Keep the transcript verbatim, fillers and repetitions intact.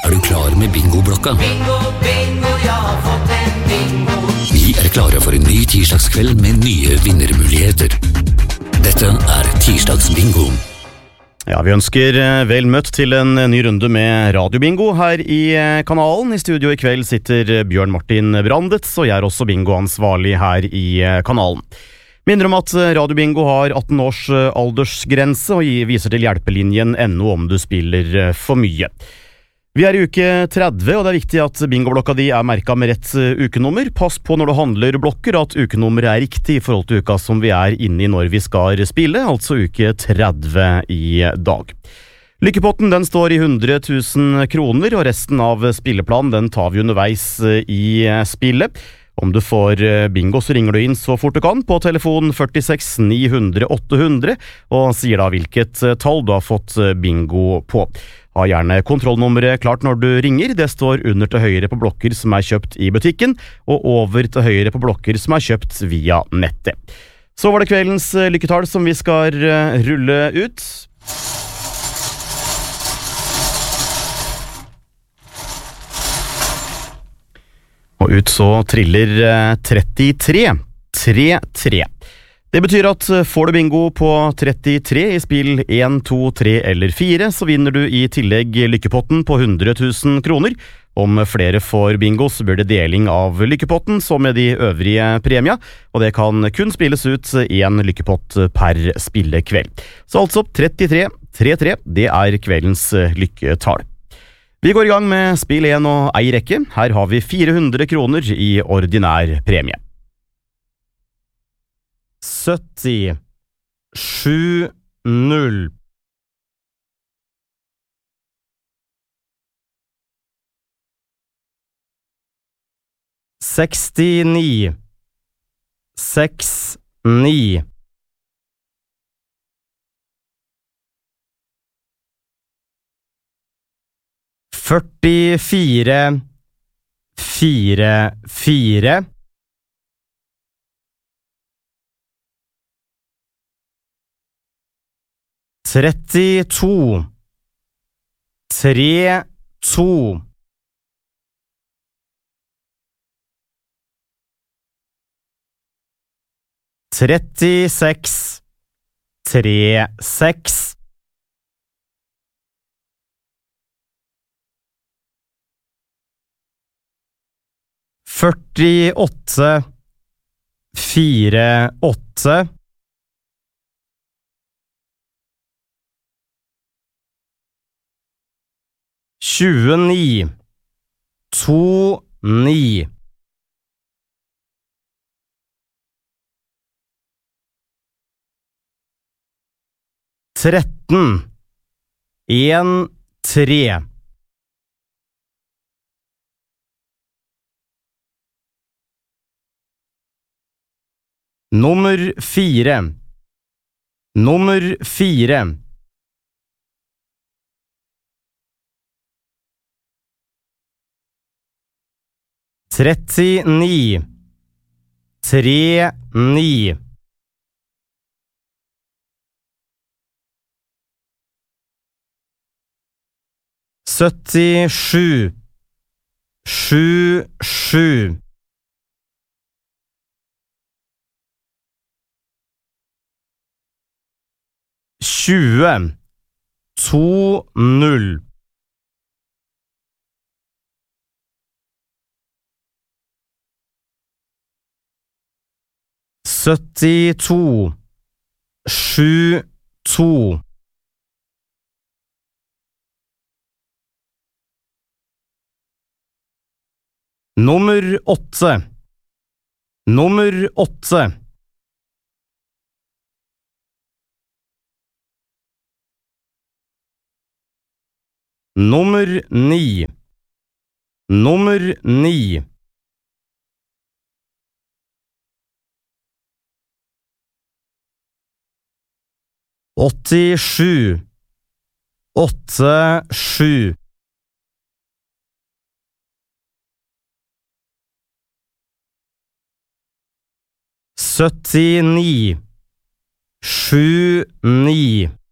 Er du klar med bingoblokka? Bingo, bingo, jeg har fått en bingo. Vi er klare for en ny tirsdagskveld med nye vinnermuligheter. Dette er tirsdagsbingo. Ja, vi ønsker vel møtt til en ny runde med radiobingo her i kanalen. I studio i kveld sitter Bjørn Martin Brandets, og jeg er også bingoansvarlig her i kanalen. Minner om at radiobingo har atten års aldersgrense og viser til hjelpelinjen ennå om du spiller for mye. Vi er i uke tretti, og det er viktig at bingoblokka di er merket med rett ukenummer. Pass på når du handler blokker at ukenummeret er riktig i forhold til uka som vi er inne i når vi skal spille, altså uke tretti i dag. Lykkepotten den står i hundre tusen kroner, og resten av spilleplanen den tar vi underveis i spillet. Om du får bingo så ringer du inn så fort du kan på telefon førtiseks ni hundre åtte hundre og sier da hvilket tall du har fått bingo på. Ha gjerne kontrollnummeret klart når du ringer. Det står under til høyre på blokker som er kjøpt i butikken, og over til høyre på blokker som er kjøpt via nettet. Så var det kveldens lykketall som vi skal rulle ut. Og ut så triller trettitre. tre-tre. Det betyr at får du bingo på trettitre i spill en, to, tre eller fire, så vinner du i tillegg lykkepotten på hundre tusen kroner. Om flere får bingo, så blir det deling av lykkepotten som med de øvrige premia, og det kan kun spilles ut en lykkepott per spillekveld. Så altså trettitre, tre-tre, det er kveldens lykketall. Vi går i gang med spill en og ei rekke. Her har vi fire hundre kroner i ordinær premie. sytti, sju, null. sekstini, seks, ni. førtifire, fire, fire. trettito, tre, to. trettiseks, tre, seks. førtiåtte, fire, åtte. tjueni, to, ni. tretten, en, tre. Nummer fire. Nummer fire. trettini, tre, ni. syttisju, sju, sju. tjue, to, null. syttito, sju, to. Nummer åtte. Nummer åtte. Nummer ni. Nummer ni. åttisju, åtte, sju. syttini, sju, ni.